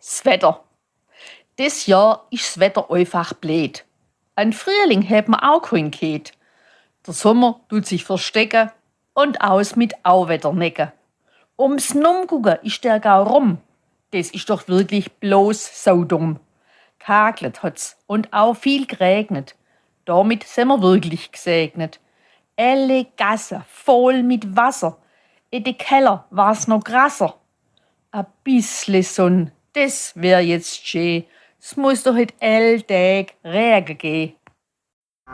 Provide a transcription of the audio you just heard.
Das Wetter. Dieses Jahr ist das Wetter einfach blöd. Ein Frühling hat man auch keinen gehabt. Der Sommer tut sich verstecken und aus mit Auwetternecken. Ums Numgucken ist der Gau rum. Das ist doch wirklich bloß so dumm. Gehagelt hat's und auch viel geregnet. Damit sind wir wirklich gesegnet. Alle Gassen voll mit Wasser. In den Keller war's noch krasser. A bissle Sonn, das wär jetzt schön. Es muss doch heute all Tag Regen gehen.